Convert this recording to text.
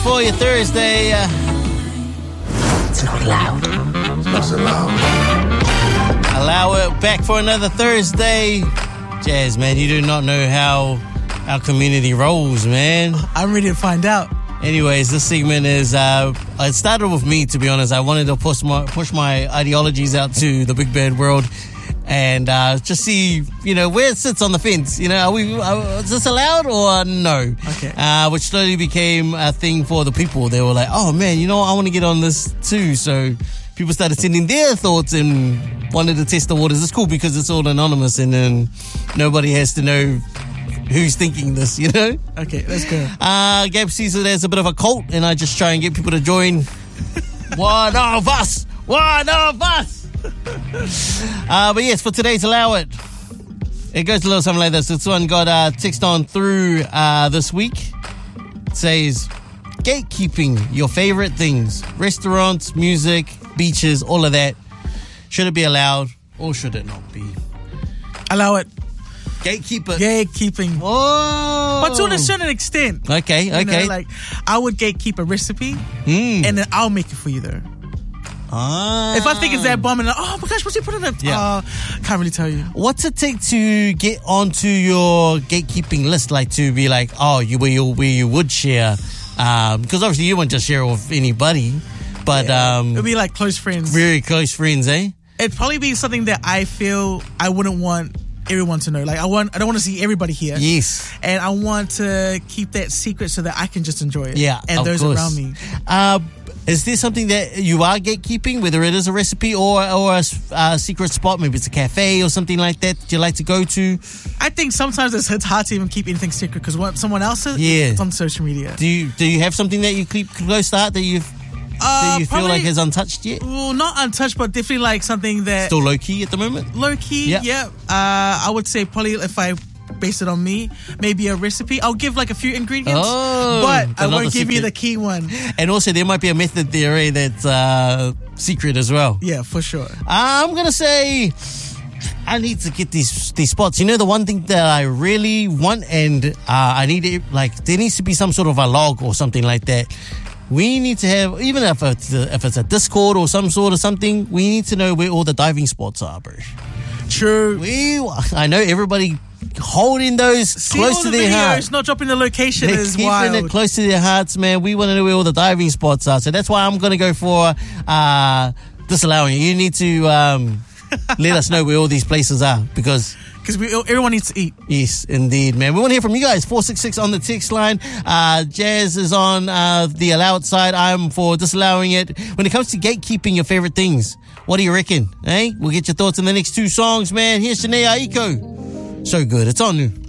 For your Thursday. It's not loud. It's not allowed. Allow it back for another Thursday. Jazz, man, you do not know how our community rolls, man. I'm ready to find out. Anyways, this segment is, it started with me, to be honest. I wanted to push my ideologies out to the big bird world and just see, where it sits on the fence. Is this allowed or no? Okay. Which slowly became a thing for the people. They were like, oh man, I want to get on this too. So people started sending their thoughts and wanted to test the waters. It's cool because it's all anonymous and then nobody has to know who's thinking this, Okay, let's go. Gab sees it as a bit of a cult, and I just try and get people to join. One of us! But yes, for today's Allow It, it goes a little something like this. This one got text on through this week. It says, gatekeeping your favorite things. Restaurants, music, beaches, all of that. Should it be allowed or should it not be? Allow it. Gatekeeping. Whoa. But to a certain extent. Okay. I would gatekeep a recipe and then I'll make it for you though. If I think it's that bomb and oh my gosh, what's he put in it? Yeah. Can't really tell you. What's it take to get onto your gatekeeping list? Like to be like, where you would share? Because obviously you won't just share with anybody. But it'd be like close friends. Very close friends, eh? It'd probably be something that I feel I wouldn't want everyone to know. Like I don't want to see everybody here. Yes. And I want to keep that secret so that I can just enjoy it. Yeah. And those around me. Is there something that you are gatekeeping, whether it is a recipe or a secret spot? Maybe it's a cafe or something like that you like to go to? I think sometimes it's hard to even keep anything secret because someone else it's on social media. Do you have something that you keep close to heart that you feel like is untouched yet? Well, not untouched, but definitely like something that still low key at the moment. Low key, yeah. I would say probably if I base it on me, maybe a recipe. I'll give like a few ingredients, but I won't give you the key one. And also, there might be a method there that's secret as well. Yeah, for sure. I'm gonna say I need to get these spots. The one thing that I really want, and I need it, like there needs to be some sort of a log or something like that. We need to have, even if it's a Discord or some sort of something, we need to know where all the diving spots are, bro. True. I know everybody holding those close to their hearts. Not dropping the location is keeping wild. it close to their hearts, man. We want to know where all the diving spots are. So that's why I'm going to go for disallowing it. You need to let us know where all these places are because everyone needs to eat. Yes, indeed, man. We want to hear from you guys. 466 on the text line. Jazz is on the allow it side. I'm for disallowing it. When it comes to gatekeeping your favorite things, what do you reckon? We'll get your thoughts in the next two songs, man. Here's Janae Aiko. So good. It's on new.